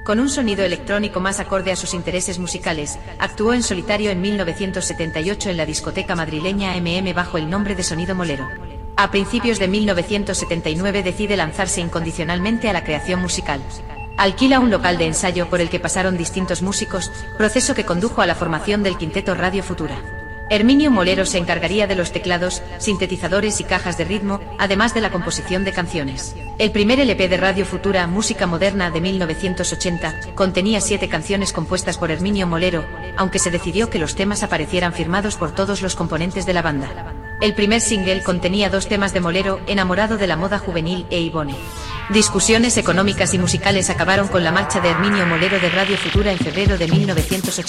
Con un sonido electrónico más acorde a sus intereses musicales, actuó en solitario en 1978 en la discoteca madrileña bajo el nombre de Sonido Molero. A principios de 1979 decide lanzarse incondicionalmente a la creación musical. Alquila un local de ensayo por el que pasaron distintos músicos, proceso que condujo a la formación del quinteto Radio Futura. Herminio Molero se encargaría de los teclados, sintetizadores y cajas de ritmo, además de la composición de canciones. El primer LP de Radio Futura, Música Moderna, de 1980, contenía 7 canciones compuestas por Herminio Molero, aunque se decidió que los temas aparecieran firmados por todos los componentes de la banda. El primer single contenía 2 temas de Molero, Enamorado de la moda juvenil e Ivone. Discusiones económicas y musicales acabaron con la marcha de Herminio Molero de Radio Futura en febrero de 1980.